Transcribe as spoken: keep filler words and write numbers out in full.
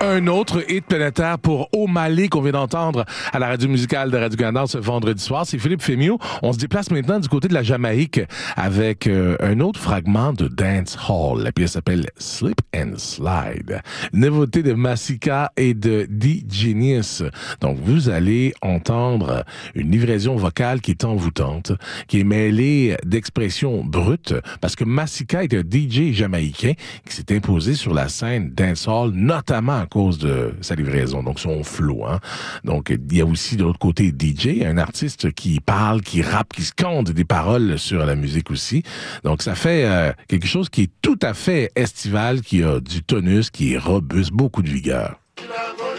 Un autre hit planétaire pour O'Malley qu'on vient d'entendre à la radio musicale de Radio-Canada ce vendredi soir. C'est Philippe Fémiot. On se déplace maintenant du côté de la Jamaïque avec euh, un autre fragment de Dance Hall. La pièce s'appelle Slip and Slide. Nouveauté de Masika et de D-Genius. Donc, vous allez entendre une livraison vocale qui est envoûtante, qui est mêlée d'expressions brutes, parce que Masika est un D J jamaïcain qui s'est imposé sur la scène Dance Hall, notamment à cause de sa livraison, donc son flow. Hein? Donc, il y a aussi de l'autre côté D J, un artiste qui parle, qui rappe, qui scande des paroles sur la musique aussi. Donc, ça fait euh, quelque chose qui est tout à fait estival, qui a du tonus, qui est robuste, beaucoup de vigueur.